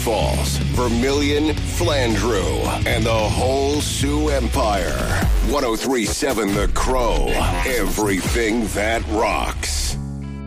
Falls, Vermilion, Flandreau, and the whole Sioux Empire. 103.7 The Crow. Everything that rocks.